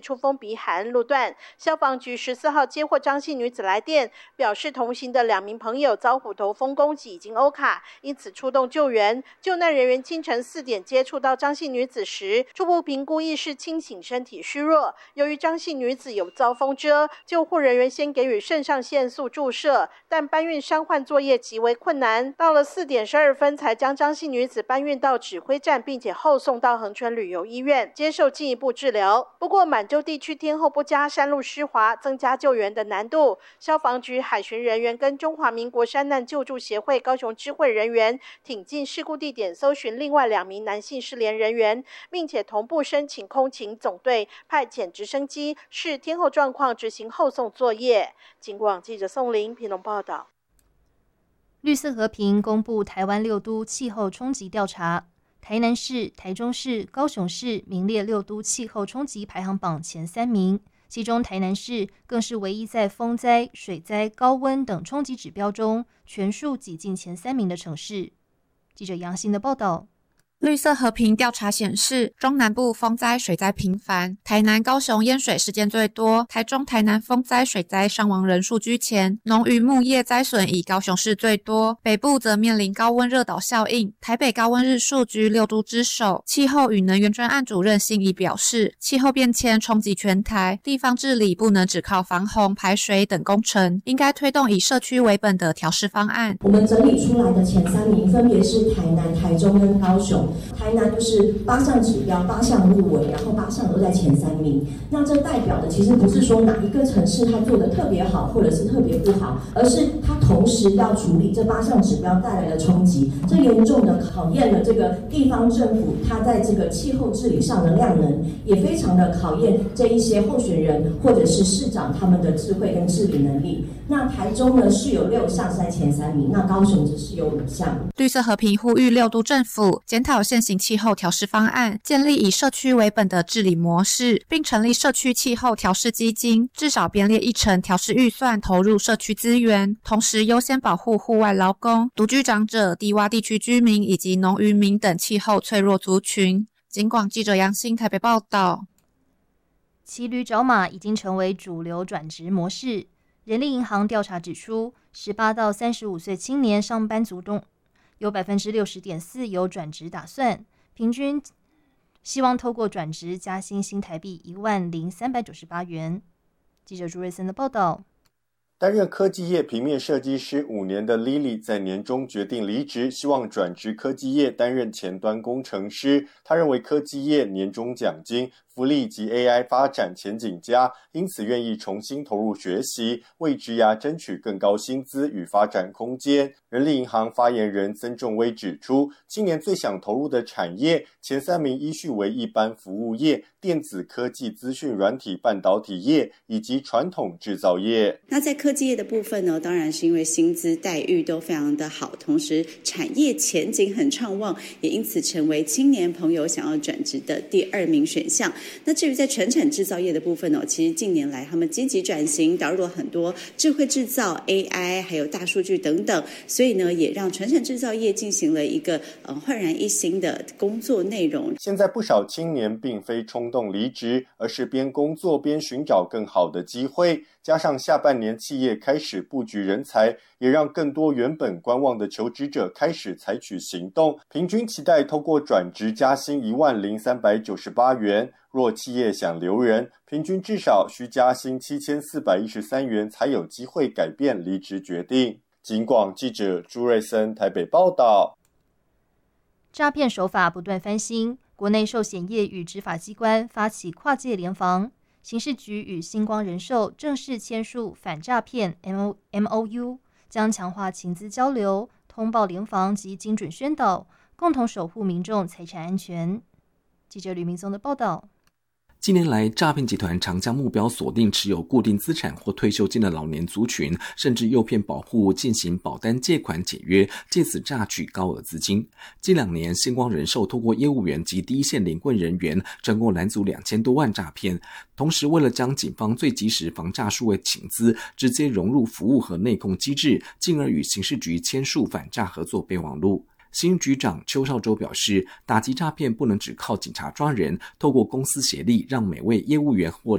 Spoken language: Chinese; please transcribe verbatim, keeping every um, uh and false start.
出风鼻寒路段。消防局十四号接获张姓女子来电，表示同行的两名朋友遭虎头蜂攻击，已经欧卡，因此出动救援。救难人员清晨四点接触到张姓女子时，初步评估意识清醒，身体虚弱。由于张姓女子有遭风蛰，救护人员先给予肾上腺素注射，但搬运伤患作业极为困难。到了四点十二分，才将张姓女子搬运到指挥站，并且后送到恒春旅游医院接受进一步治疗。不过满洲地区天候不佳，山路湿滑，增加救援的难度。消防局海巡人员跟中华民国山难救助协会高雄支会人员挺进事故地点搜寻另外两名男性失联人员，并且同步申请空勤总队派遣直升机视天候状况执行后送作业。警广记者宋玲屏东报道。 绿色和平公布台湾六都气候冲击调查，台南市、台中市、高雄市名列六都气候冲击排行榜前三名，其中台南市更是唯一在风灾、水灾、高温等冲击指标中全数挤进前三名的城市。记者杨欣的报道。 绿色和平调查显示，中南部风灾水灾频繁，台南高雄淹水事件最多，台中台南风灾水灾伤亡人数居前，农渔牧业灾损以高雄市最多，北部则面临高温热岛效应，台北高温日数居六都之首。气候与能源专案主任辛怡表示，气候变迁冲击全台，地方治理不能只靠防洪排水等工程，应该推动以社区为本的调试方案。 我们整理出来的前三名分别是台南、台中跟高雄。台南就是八项指标，八项入围，然后八项都在前三名。那这代表的其实不是说哪一个城市它做得特别好，或者是特别不好，而是它同时要处理这八项指标带来的冲击，这严重的考验了这个地方政府它在这个气候治理上的量能，也非常的考验这一些候选人或者是市长他们的智慧跟治理能力。那台中呢是有六项是在前三名，那高雄只是有五项。 绿色和平呼吁六都政府检讨现行气候调试方案，建立以社区为本的治理模式，并成立社区气候调试基金，至少编列一成调试预算投入社区资源，同时优先保护户外劳工、独居长者、低洼地区居民以及农渔民等气候脆弱族群。警广记者杨欣台北报道。 骑驴找马已经成为主流转职模式。人力银行调查指出，十八到三十五岁青年上班族中，有 百分之六十点四 有转职打算，平均希望透过转职加薪新台币一万零三百九十八元。记者朱瑞森的报道。 担任科技业平面设计师五年的 Lily 在年中决定离职，希望转职科技业担任前端工程师。他认为科技业年终奖金、福利及 A I 发展前景佳，因此愿意重新投入学习，为职涯争取更高薪资与发展空间。人力银行发言人曾仲威指出，青年最想投入的产业前三名依序为一般服务业、电子科技、资讯软体、半导体业以及传统制造业。 那在科技业的部分呢，当然是因为薪资待遇都非常的好，同时产业前景很畅旺，也因此成为青年朋友想要转职的第二名选项。那至于在传产制造业的部分呢，其实近年来他们积极转型，导入了很多智慧制造、A I 还有大数据等等，所以呢也让传产制造业进行了一个呃焕然一新的工作内容。 现在不少青年并非冲动离职，而是边工作边寻找更好的机会，加上下半年企业开始布局人才，也让更多原本观望的求职者开始采取行动。平均期待透过转职加薪一万零三百九十八元，若企业想留人，平均至少需加薪七千四百一十三元才有机会改变离职决定。警广记者朱瑞森台北报道。 诈骗手法不断翻新，国内寿险业与执法机关发起跨界联防，刑事局与星光人寿正式签署反诈骗 M O U， 将强化情资交流、通报联防及精准宣导，共同守护民众财产安全。记者吕明松的报道。 近年来，诈骗集团常将目标锁定持有固定资产或退休金的老年族群，甚至诱骗保护进行保单借款解约，借此榨取高额资金。近两年，星光人寿透过业务员及第一线领棍人员，成功拦阻两千多万诈骗。同时，为了将警方最及时防诈数位情资直接融入服务和内控机制，进而与刑事局签署反诈合作备忘录。新局长邱少洲表示，打击诈骗不能只靠警察抓人，透过公司协力，让每位业务员或